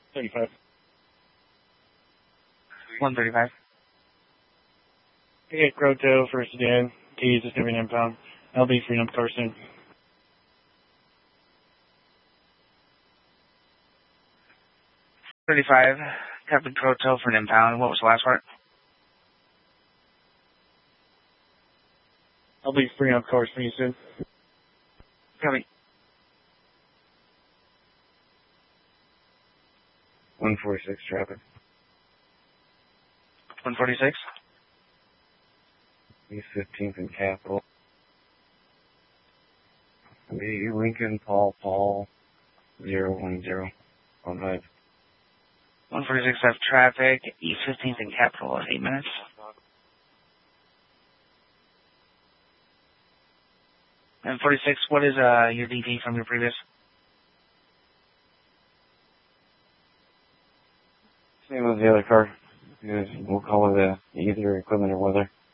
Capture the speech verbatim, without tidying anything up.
thirty-five. one thirty-five. Okay, Croto, first again. T is distributing impound. L B, Freedom, Carson. thirty-five. Captain Croto for an impound. What was the last part? I'll be freeing up cars for you soon. Copy. one forty-six traffic. one forty-six. East fifteenth and Capitol. The Lincoln, Paul, Paul, zero one zero one five. one forty-six have traffic. East fifteenth and Capitol at eight minutes. And forty-six, what is uh, your D P from your previous? Same as the other car. We'll call it uh, either equipment or weather.